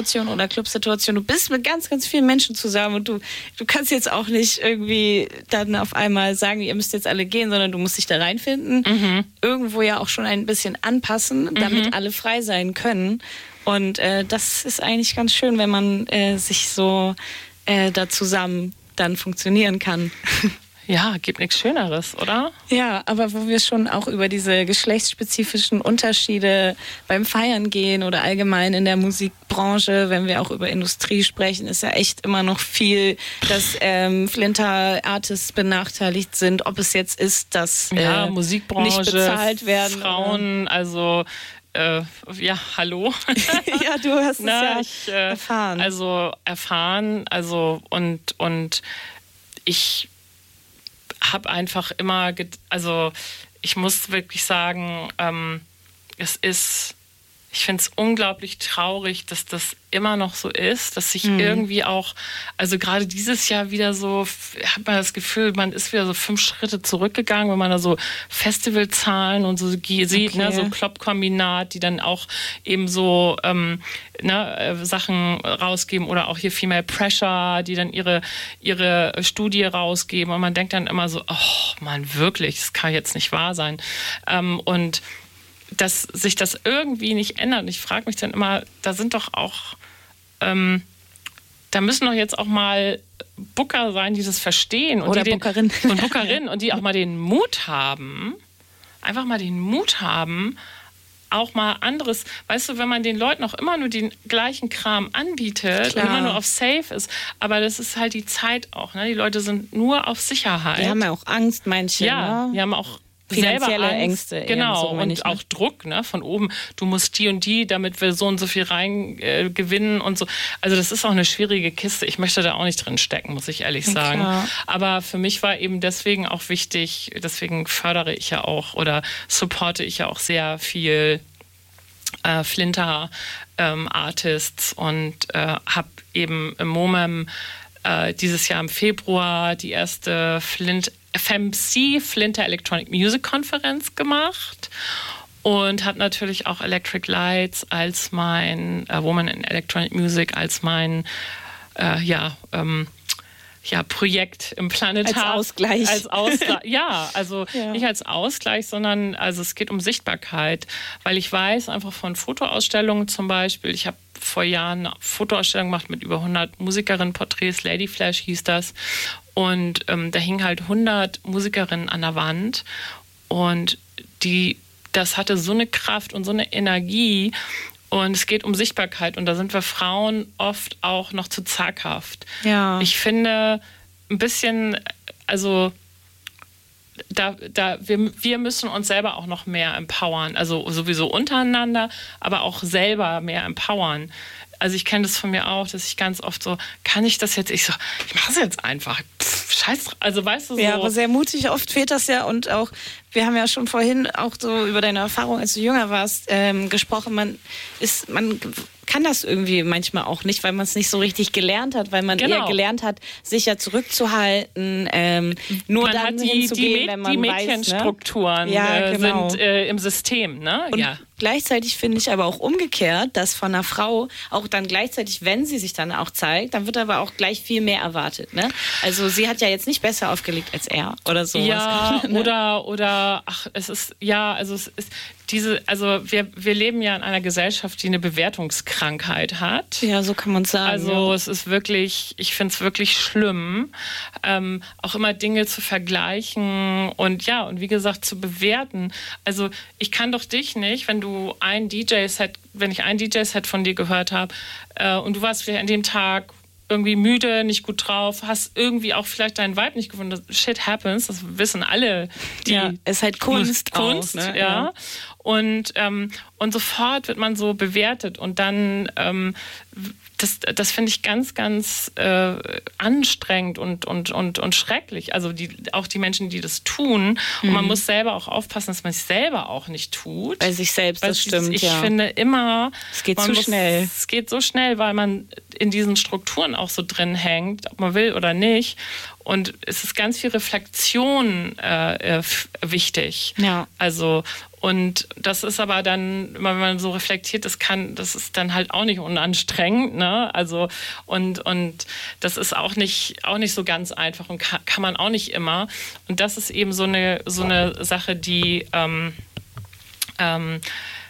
Bar-Situation oder Club-Situation. Du bist mit ganz, ganz vielen Menschen zusammen und du, du kannst jetzt auch nicht irgendwie dann auf einmal sagen, ihr müsst jetzt alle gehen, sondern du musst dich da reinfinden. Mhm. Irgendwo ja auch schon ein bisschen anpassen, damit mhm. alle frei sein können. Und äh, das ist eigentlich ganz schön, wenn man äh, sich so äh, da zusammen dann funktionieren kann. Ja, gibt nichts Schöneres, oder? Ja, aber wo wir schon auch über diese geschlechtsspezifischen Unterschiede beim Feiern gehen oder allgemein in der Musikbranche, wenn wir auch über Industrie sprechen, ist ja echt immer noch viel, dass ähm, Flinter-Artists benachteiligt sind, ob es jetzt ist, dass äh, ja, Musikbranche, nicht bezahlt werden. Frauen, oder? also äh, ja, hallo. Ja, du hast Na, es ja ich, äh, erfahren. Also erfahren, also und, und ich habe einfach immer, also ich muss wirklich sagen, ähm, es ist, ich finde es unglaublich traurig, dass das immer noch so ist, dass sich mhm. irgendwie auch, also gerade dieses Jahr wieder so, hat man das Gefühl, man ist wieder so fünf Schritte zurückgegangen, wenn man da so Festivalzahlen und so sieht, okay. ne, so Klopp-Kombinat, die dann auch eben so ähm, ne, Sachen rausgeben oder auch hier Female Pressure, die dann ihre, ihre Studie rausgeben und man denkt dann immer so, oh man, wirklich, das kann jetzt nicht wahr sein. Ähm, und dass sich das irgendwie nicht ändert. Und ich frage mich dann immer, da sind doch auch, ähm, da müssen doch jetzt auch mal Booker sein, die das verstehen. Und Oder die Bookerinnen. Den, und Bookerinnen und die auch mal den Mut haben, einfach mal den Mut haben, auch mal anderes, weißt du, wenn man den Leuten auch immer nur den gleichen Kram anbietet Klar. und immer nur auf Safe ist, aber das ist halt die Zeit auch, ne? Die Leute sind nur auf Sicherheit. Die haben ja auch Angst, manche. Ja, ne? die haben auch finanzielle Angst, Ängste. Genau, so, und ich, ne? auch Druck, ne, von oben. Du musst die und die, damit wir so und so viel rein äh, gewinnen und so. Also das ist auch eine schwierige Kiste. Ich möchte da auch nicht drin stecken, muss ich ehrlich sagen. Klar. Aber für mich war eben deswegen auch wichtig, deswegen fördere ich ja auch oder supporte ich ja auch sehr viel äh, Flinter ähm, Artists und äh, habe eben im MOMEM äh, dieses Jahr im Februar die erste Flint F M C, Flinter Electronic Music Konferenz gemacht und hat natürlich auch Electric Lights als mein äh, Woman in Electronic Music als mein äh, ja, ähm, ja, Projekt im Planetar. Als Ausgleich. Als Ausgleich. Ja, also ja. nicht als Ausgleich, sondern also es geht um Sichtbarkeit, weil ich weiß einfach von Fotoausstellungen zum Beispiel, ich habe vor Jahren eine Fotoausstellung gemacht mit über hundert Musikerinnen-Porträts, Lady Flash hieß das. Und ähm, da hingen halt hundert Musikerinnen an der Wand. Und die, das hatte so eine Kraft und so eine Energie. Und es geht um Sichtbarkeit. Und da sind wir Frauen oft auch noch zu zaghaft. Ja. Ich finde ein bisschen, also Da, da, wir, wir müssen uns selber auch noch mehr empowern, also sowieso untereinander, aber auch selber mehr empowern. Also ich kenne das von mir auch, dass ich ganz oft so, kann ich das jetzt? Ich so, ich mache es jetzt einfach. Pff, scheiß, also weißt du so. Ja, aber sehr mutig, oft fehlt das ja und auch, wir haben ja schon vorhin auch so über deine Erfahrung, als du jünger warst, ähm, gesprochen, man ist, man kann das irgendwie manchmal auch nicht, weil man es nicht so richtig gelernt hat, weil man genau. eher gelernt hat, sich ja zurückzuhalten, ähm, nur man dann hat die, hinzugehen, die, wenn man die weiß, Mädchenstrukturen ne? ja, äh, genau. sind äh, im System, ne? Und ja. gleichzeitig finde ich aber auch umgekehrt, dass von einer Frau auch dann gleichzeitig, wenn sie sich dann auch zeigt, dann wird aber auch gleich viel mehr erwartet, ne? Also sie hat ja jetzt nicht besser aufgelegt als er oder so. Ja, oder, oder, ach, es ist, ja, also es ist diese, also wir, wir leben ja in einer Gesellschaft, die eine Bewertungskrankheit hat. Ja, so kann man sagen. Also ja. es ist wirklich, ich finde es wirklich schlimm, ähm, auch immer Dinge zu vergleichen und ja, und wie gesagt, zu bewerten. Also ich kann doch dich nicht, wenn du ein D J-Set, wenn ich ein D J-Set von dir gehört habe äh, und du warst vielleicht an dem Tag irgendwie müde, nicht gut drauf, hast irgendwie auch vielleicht deinen Vibe nicht gefunden. Shit happens, das wissen alle. Die ja, es ist halt Kunst. Kunst, auch, ne? ja. ja. Und, ähm, und sofort wird man so bewertet und dann, ähm, das, das finde ich ganz, ganz äh, anstrengend und, und, und, und schrecklich. Also die, auch die Menschen, die das tun. Und mhm. man muss selber auch aufpassen, dass man es selber auch nicht tut. Bei sich selbst, weil das stimmt, ich, ja. Ich finde immer... Es geht zu muss, schnell. Es geht so schnell, weil man in diesen Strukturen auch so drin hängt, ob man will oder nicht. und es ist ganz viel Reflexion äh, wichtig. Ja. Also und das ist aber dann, wenn man so reflektiert, das kann, das ist dann halt auch nicht unanstrengend, ne? Also und und das ist auch nicht auch nicht so ganz einfach und kann, kann man auch nicht immer. Und das ist eben so eine so eine Sache, die ähm, ähm,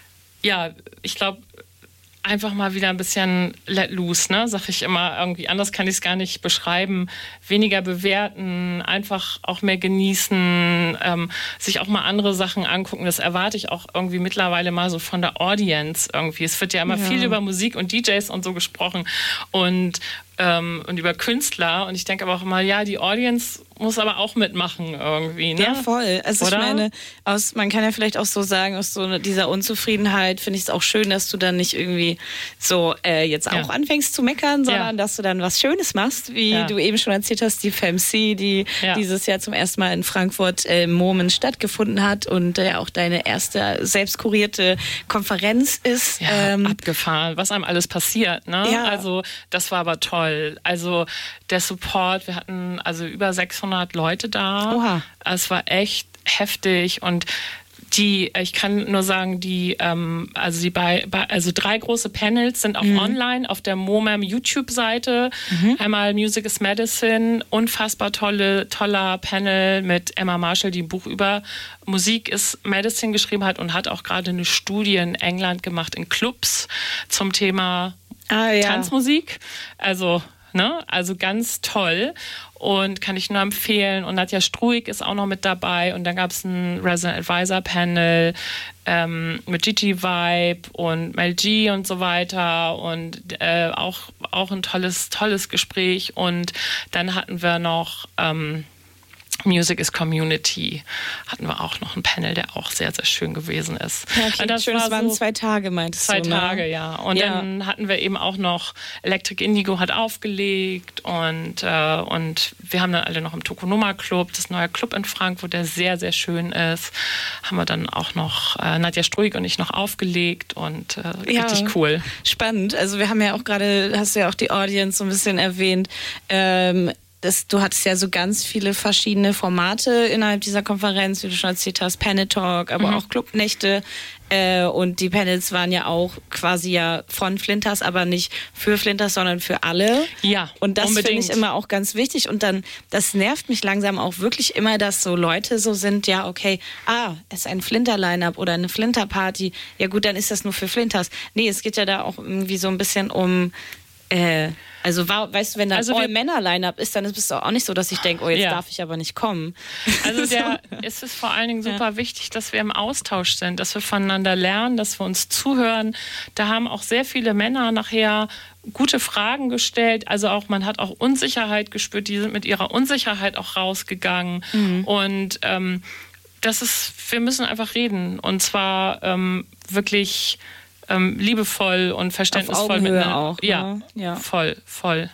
ja, ich glaube, einfach mal wieder ein bisschen let loose, ne? Sag ich immer irgendwie. Anders kann ich es gar nicht beschreiben. Weniger bewerten, einfach auch mehr genießen, ähm, sich auch mal andere Sachen angucken. Das erwarte ich auch irgendwie mittlerweile mal so von der Audience irgendwie. Es wird ja immer ja. viel über Musik und D Js und so gesprochen und ähm, und über Künstler. Und ich denke aber auch immer, ja, die Audience muss aber auch mitmachen irgendwie, ne? Ja, voll. Also Oder? ich meine, aus, man kann ja vielleicht auch so sagen, aus so dieser Unzufriedenheit finde ich es auch schön, dass du dann nicht irgendwie so äh, jetzt auch ja. anfängst zu meckern, sondern ja. dass du dann was Schönes machst, wie ja. du eben schon erzählt hast, die F E M C, die ja. dieses Jahr zum ersten Mal in Frankfurt äh, im Momen stattgefunden hat und ja äh, auch deine erste selbst kurierte Konferenz ist. Ja, ähm, abgefahren, was einem alles passiert, ne? Ja. Also das war aber toll. Also der Support, wir hatten also über sechshundert Leute da. Oha. Es war echt heftig und die, ich kann nur sagen, die, ähm, also die bei, bei, also drei große Panels sind auch mhm. online auf der MoMAM YouTube-Seite. Mhm. Einmal Music is Medicine, unfassbar tolle, toller Panel mit Emma Marshall, die ein Buch über Musik is Medicine geschrieben hat und hat auch gerade eine Studie in England gemacht in Clubs zum Thema ah, ja. Tanzmusik. Also Ne? Also ganz toll und kann ich nur empfehlen. Und Nadja Struik ist auch noch mit dabei. Und dann gab es ein Resident Advisor Panel ähm, mit Gigi Vibe und Mel G und so weiter. Und äh, auch, auch ein tolles, tolles Gespräch. Und dann hatten wir noch ähm, Music is Community. Hatten wir auch noch ein Panel, der auch sehr, sehr schön gewesen ist. Ja, okay, das schön, war das waren so zwei Tage, meintest zwei du? Zwei Tage, ne? ja. Und ja. dann hatten wir eben auch noch Electric Indigo hat aufgelegt und, äh, und wir haben dann alle noch im Tokonoma Club, das neue Club in Frankfurt, der sehr, sehr schön ist, haben wir dann auch noch äh, Nadja Struik und ich noch aufgelegt und äh, ja, richtig cool. Spannend. Also wir haben ja auch gerade, hast du ja auch die Audience so ein bisschen erwähnt, ähm, Das, du hattest ja so ganz viele verschiedene Formate innerhalb dieser Konferenz, wie du schon erzählt hast, Panel Talk, aber mhm. auch Clubnächte. Äh, und die Panels waren ja auch quasi ja von Flinters, aber nicht für Flinters, sondern für alle. Ja, und das finde ich immer auch ganz wichtig. Und dann, das nervt mich langsam auch wirklich immer, dass so Leute so sind, ja, okay, ah, es ist ein Flinter-Line-Up oder eine Flinter-Party. Ja gut, dann ist das nur für Flinters. Nee, es geht ja da auch irgendwie so ein bisschen um... Äh, Also weißt du, wenn da also All-Männer-Line-Up ist, dann ist es auch nicht so, dass ich denke, oh, jetzt ja. darf ich aber nicht kommen. Also der, es ist vor allen Dingen super ja. wichtig, dass wir im Austausch sind, dass wir voneinander lernen, dass wir uns zuhören. Da haben auch sehr viele Männer nachher gute Fragen gestellt. Also auch, man hat auch Unsicherheit gespürt, die sind mit ihrer Unsicherheit auch rausgegangen. Mhm. Und ähm, das ist, wir müssen einfach reden. Und zwar ähm, wirklich... Ähm, liebevoll und verständnisvoll mit einer, auch. Ja, ne? ja, voll, voll.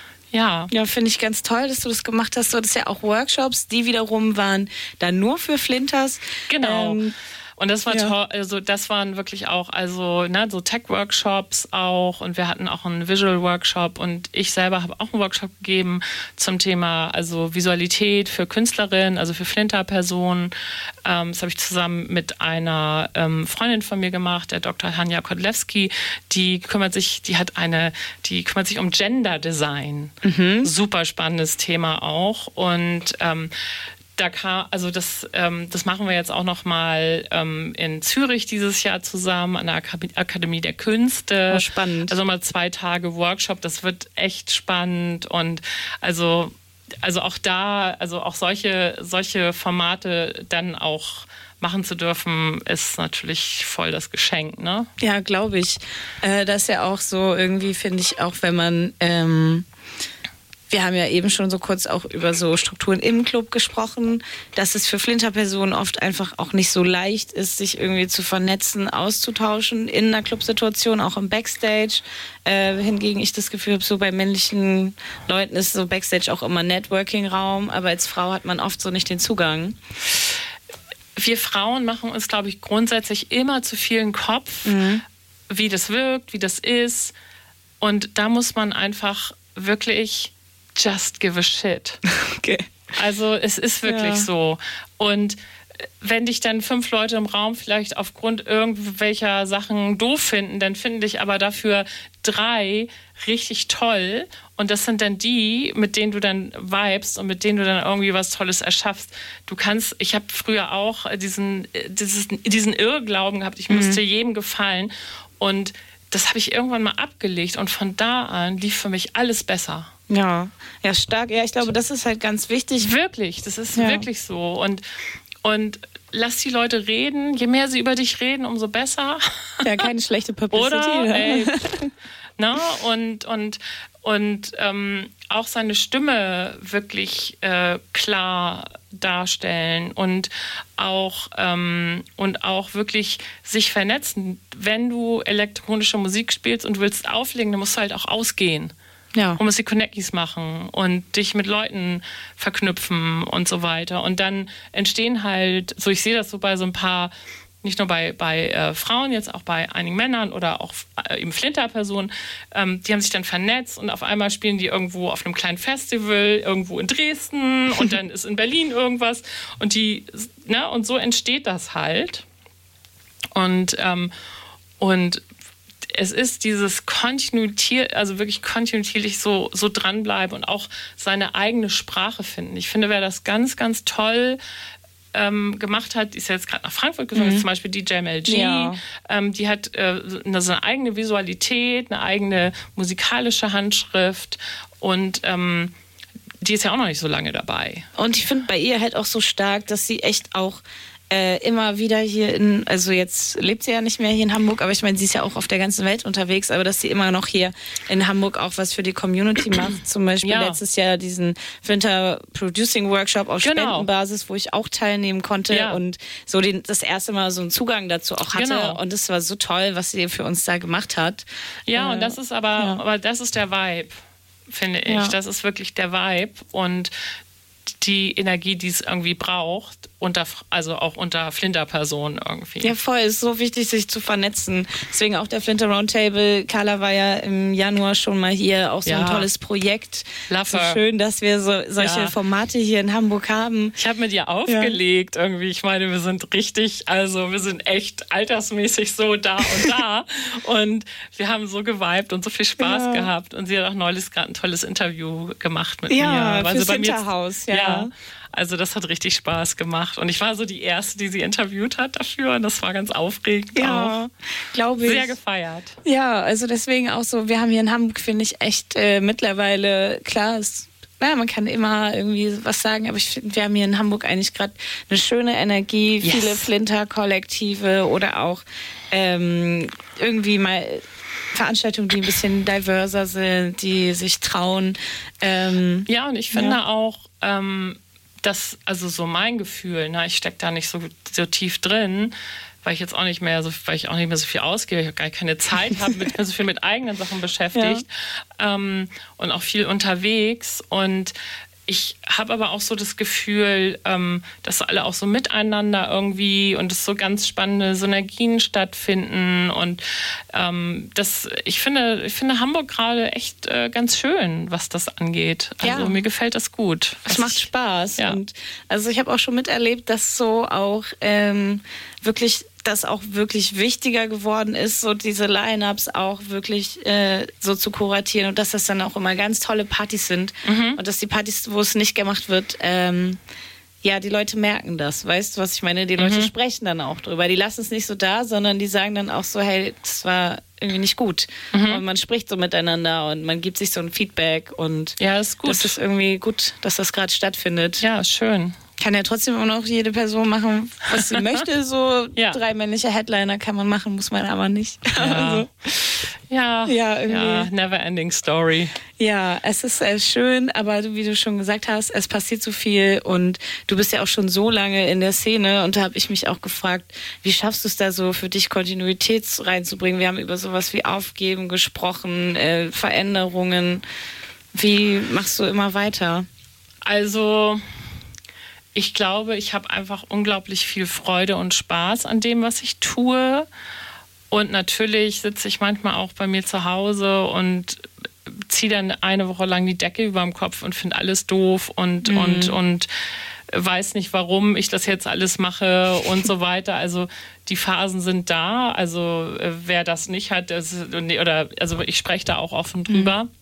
Ja, ja, finde ich ganz toll, dass du das gemacht hast. Du hattest ja auch Workshops, die wiederum waren dann nur für Flinters. Genau. Ähm, Und das war ja. toll, also das waren wirklich auch, also ne, so Tech-Workshops auch und wir hatten auch einen Visual-Workshop und ich selber habe auch einen Workshop gegeben zum Thema also Visualität für Künstlerinnen, also für Flinter-Personen. Ähm, das habe ich zusammen mit einer ähm, Freundin von mir gemacht, der Doktor Hania Kodlewski, die kümmert sich, die hat eine, die kümmert sich um Gender-Design. Mhm. Super spannendes Thema auch und ähm, Da kam, also das, ähm, das machen wir jetzt auch noch mal ähm, in Zürich dieses Jahr zusammen an der Akademie der Künste. Oh, spannend. Also mal zwei Tage Workshop. Das wird echt spannend und also also auch da, also auch solche solche Formate dann auch machen zu dürfen, ist natürlich voll das Geschenk, ne? Ja, glaube ich. Äh, das ist ja auch so irgendwie, finde ich, auch wenn man ähm wir haben ja eben schon so kurz auch über so Strukturen im Club gesprochen, dass es für Flinter-Personen oft einfach auch nicht so leicht ist, sich irgendwie zu vernetzen, auszutauschen in einer Clubsituation, auch im Backstage. Äh, hingegen ich das Gefühl habe, so bei männlichen Leuten ist so Backstage auch immer Networking-Raum, aber als Frau hat man oft so nicht den Zugang. Wir Frauen machen uns, glaube ich, grundsätzlich immer zu viel in den Kopf, mhm. wie das wirkt, wie das ist. Und da muss man einfach wirklich just give a shit. Okay. Also es ist wirklich ja. so. Und wenn dich dann fünf Leute im Raum vielleicht aufgrund irgendwelcher Sachen doof finden, dann finden dich aber dafür drei richtig toll. Und das sind dann die, mit denen du dann vibest und mit denen du dann irgendwie was Tolles erschaffst. Du kannst, ich habe früher auch diesen, dieses, diesen Irrglauben gehabt, ich müsste mhm. jedem gefallen. Und das habe ich irgendwann mal abgelegt. Und von da an lief für mich alles besser. Ja, ja, stark. Ja, ich glaube, das ist halt ganz wichtig. Wirklich, das ist ja. wirklich so. Und Und lass die Leute reden. Je mehr sie über dich reden, umso besser. Ja, keine schlechte Publicity. Oder? Ey, na, und und, und ähm, auch seine Stimme wirklich äh, klar darstellen und auch, ähm, und auch wirklich sich vernetzen. Wenn du elektronische Musik spielst und willst auflegen, dann musst du halt auch ausgehen. Ja. Und musst die Connecties machen und dich mit Leuten verknüpfen und so weiter. Und dann entstehen halt, so ich sehe das so bei so ein paar, nicht nur bei, bei äh, Frauen, jetzt auch bei einigen Männern oder auch äh, eben Flinter-Personen, ähm, die haben sich dann vernetzt und auf einmal spielen die irgendwo auf einem kleinen Festival, irgendwo in Dresden und dann ist in Berlin irgendwas und die, ne, und so entsteht das halt. Und, ähm, und es ist dieses kontinuier, also wirklich kontinuierlich so, so dranbleiben und auch seine eigene Sprache finden. Ich finde, wer das ganz, ganz toll ähm, gemacht hat, die ist ja jetzt gerade nach Frankfurt gekommen, mhm. zum Beispiel die J M L G, ja. ähm, die hat äh, eine, so eine eigene Visualität, eine eigene musikalische Handschrift und ähm, die ist ja auch noch nicht so lange dabei. Und ich finde bei ihr halt auch so stark, dass sie echt auch Äh, immer wieder hier in, also jetzt lebt sie ja nicht mehr hier in Hamburg, aber ich meine, sie ist ja auch auf der ganzen Welt unterwegs, aber dass sie immer noch hier in Hamburg auch was für die Community macht. Zum Beispiel ja. letztes Jahr diesen Winter Producing Workshop auf genau. Spendenbasis, wo ich auch teilnehmen konnte ja. und so den, das erste Mal so einen Zugang dazu auch hatte. Genau. Und es war so toll, was sie für uns da gemacht hat. Ja, äh, und das ist aber, ja. aber das ist der Vibe, finde ich. Ja. Das ist wirklich der Vibe und die Energie, die es irgendwie braucht, unter, also auch unter Flinter-Personen irgendwie. Ja, voll. Es ist so wichtig, sich zu vernetzen. Deswegen auch der Flinter Roundtable. Carla war ja im Januar schon mal hier. Auch so ja. ein tolles Projekt. Love so schön, dass wir so, solche ja. Formate hier in Hamburg haben. Ich habe mit ihr aufgelegt ja. irgendwie. Ich meine, wir sind richtig, also wir sind echt altersmäßig so da und da. Und wir haben so geweibt und so viel Spaß ja. gehabt. Und sie hat auch neulich gerade ein tolles Interview gemacht mit ja, mir. Ja, fürs Hinterhaus. Ja. ja. Also das hat richtig Spaß gemacht. Und ich war so die Erste, die sie interviewt hat dafür. Und das war ganz aufregend ja, glaube ich. Sehr gefeiert. Ja, also deswegen auch so, wir haben hier in Hamburg, finde ich, echt äh, mittlerweile, klar, es, naja, man kann immer irgendwie was sagen, aber ich finde, wir haben hier in Hamburg eigentlich gerade eine schöne Energie, yes. viele Flinter-Kollektive oder auch ähm, irgendwie mal Veranstaltungen, die ein bisschen diverser sind, die sich trauen. Ähm, ja, und ich finde ja. auch, ähm, das, also so mein Gefühl, ne, ich stecke da nicht so, so tief drin, weil ich jetzt auch nicht mehr so, weil ich auch nicht mehr so viel ausgebe, ich habe gar keine Zeit, habe mit so viel mit eigenen Sachen beschäftigt ja. ähm, und auch viel unterwegs und ich habe aber auch so das Gefühl, ähm, dass alle auch so miteinander irgendwie und es so ganz spannende Synergien stattfinden und ähm, das, ich finde, ich finde Hamburg gerade echt äh, ganz schön, was das angeht. Also ja. mir gefällt das gut. Es macht Spaß. Ja. Und also ich habe auch schon miterlebt, dass so auch ähm, wirklich das auch wirklich wichtiger geworden ist, so diese Line-Ups auch wirklich äh, so zu kuratieren und dass das dann auch immer ganz tolle Partys sind mhm. und dass die Partys, wo es nicht gemacht wird, ähm, ja, die Leute merken das, weißt du, was ich meine? Die Leute mhm. sprechen dann auch drüber, die lassen es nicht so da, sondern die sagen dann auch so, hey, das war irgendwie nicht gut mhm. und man spricht so miteinander und man gibt sich so ein Feedback und ja, ist gut. Das ist irgendwie gut, dass das gerade stattfindet. Ja, schön. Kann ja trotzdem immer noch jede Person machen, was sie möchte. So ja. drei männliche Headliner kann man machen, muss man aber nicht. Ja, also, ja, ja, irgendwie. ja, never ending story. Ja, es ist äh, schön, aber wie du schon gesagt hast, es passiert so viel und du bist ja auch schon so lange in der Szene und da habe ich mich auch gefragt, wie schaffst du es da so für dich Kontinuität reinzubringen? Wir haben über sowas wie Aufgeben gesprochen, äh, Veränderungen. Wie machst du immer weiter? Also ich glaube, ich habe einfach unglaublich viel Freude und Spaß an dem, was ich tue. Und natürlich sitze ich manchmal auch bei mir zu Hause und ziehe dann eine Woche lang die Decke über dem Kopf und finde alles doof und, mhm. und, und weiß nicht, warum ich das jetzt alles mache und so weiter. Also die Phasen sind da. Also wer das nicht hat, das, oder also ich spreche da auch offen drüber. Mhm.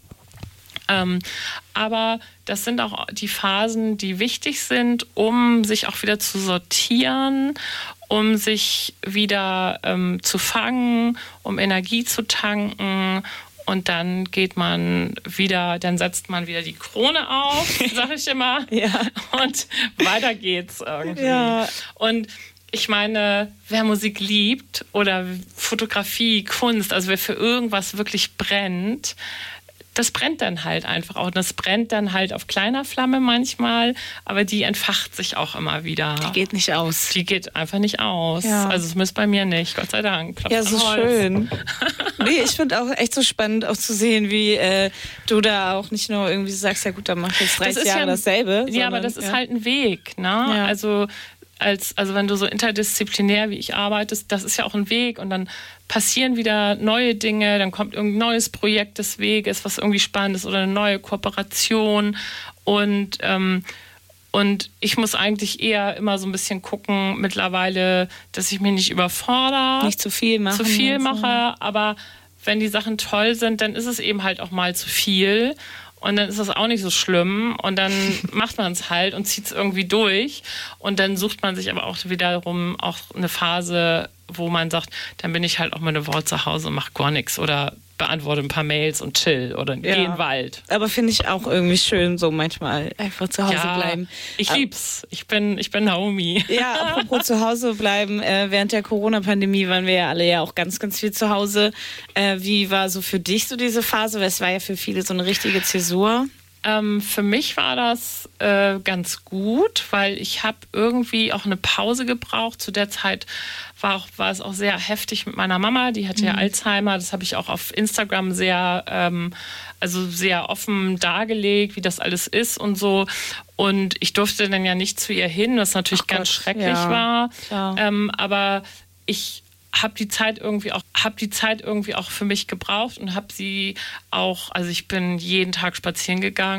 Ähm, aber das sind auch die Phasen, die wichtig sind, um sich auch wieder zu sortieren, um sich wieder ähm, zu fangen, um Energie zu tanken. Und dann geht man wieder, dann setzt man wieder die Krone auf, sag ich immer. Ja. Und weiter geht's irgendwie. Ja. Und ich meine, wer Musik liebt oder Fotografie, Kunst, also wer für irgendwas wirklich brennt, das brennt dann halt einfach auch. Und das brennt dann halt auf kleiner Flamme manchmal, aber die entfacht sich auch immer wieder. Die geht nicht aus. Die geht einfach nicht aus. Ja. Also es ist bei mir nicht, Gott sei Dank. Klopft ja, so schön. Nee, ich finde auch echt so spannend auch zu sehen, wie äh, du da auch nicht nur irgendwie sagst, ja gut, dann mach ich jetzt dreißig das Jahre ja, dasselbe. Ja, sondern, aber das ist ja. halt ein Weg. Ne? Ja. Also Als, also wenn du so interdisziplinär wie ich arbeitest, das ist ja auch ein Weg und dann passieren wieder neue Dinge, dann kommt irgendein neues Projekt des Weges, was irgendwie spannend ist oder eine neue Kooperation und, ähm, und ich muss eigentlich eher immer so ein bisschen gucken mittlerweile, dass ich mich nicht überfordere. Nicht zu viel machen. Zu viel mache, aber wenn die Sachen toll sind, dann ist es eben halt auch mal zu viel. Und dann ist das auch nicht so schlimm und dann macht man es halt und zieht es irgendwie durch und dann sucht man sich aber auch wiederum auch eine Phase, wo man sagt, dann bin ich halt auch mal eine Woche zu Hause und mache gar nichts oder beantworte ein paar Mails und chill oder ja. gehe in den Wald. Aber finde ich auch irgendwie schön, so manchmal einfach zu Hause ja, bleiben. Ich lieb's. Ich bin, ich bin Naomi. Ja, apropos zu Hause bleiben. Äh, während der Corona-Pandemie waren wir ja alle ja auch ganz, ganz viel zu Hause. Äh, wie war so für dich so diese Phase? Weil es war ja für viele so eine richtige Zäsur. Ähm, für mich war das äh, ganz gut, weil ich habe irgendwie auch eine Pause gebraucht. Zu der Zeit war, auch, war es auch sehr heftig mit meiner Mama. Die hatte mhm. ja Alzheimer. Das habe ich auch auf Instagram sehr, ähm, also sehr offen dargelegt, wie das alles ist und so. Und ich durfte dann ja nicht zu ihr hin, was natürlich Ach ganz Gott, schrecklich ja. war. Ähm, aber ich habe die Zeit irgendwie auch habe die Zeit irgendwie auch für mich gebraucht und habe sie auch, also ich bin jeden Tag spazieren gegangen.